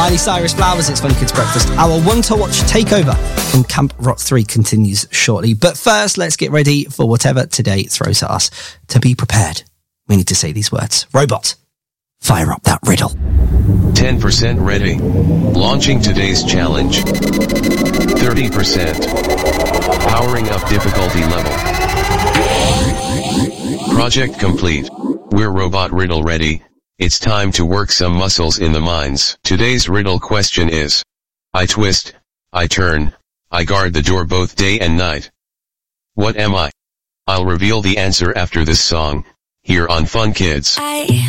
Miley Cyrus, Flowers, it's Fun Kids Breakfast. Our one to watch takeover from Camp Rock 3 continues shortly. But first, let's get ready for whatever today throws at us. To be prepared, we need to say these words. Robot, fire up that riddle. 10% ready. Launching today's challenge. 30%. Powering up difficulty level. Project complete. We're robot riddle ready. It's time to work some muscles in the minds. Today's riddle question is: I twist, I turn, I guard the door both day and night. What am I? I'll reveal the answer after this song, here on Fun Kids.